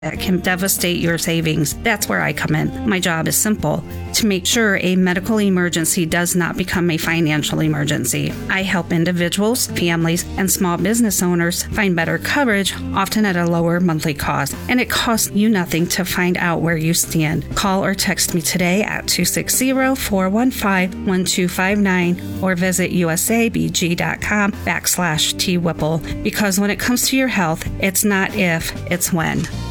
that can devastate your savings. That's where I come in. My job is simple: to make sure a medical emergency does not become a financial emergency. I help individuals, families, and small business owners find better coverage, often at a lower monthly cost. And it costs you nothing to find out where you stand. Call or text me today at 260-415-1259 or visit usabg.com/TWhipple. Because when it comes to your health, it's not if, it's when.